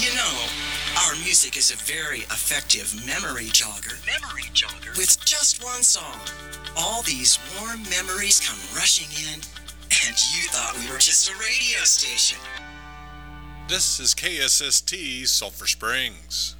You know, our music is a very effective memory jogger. With just one song, all these warm memories come rushing in, and you thought we were just a radio station. This is KSST Sulphur Springs.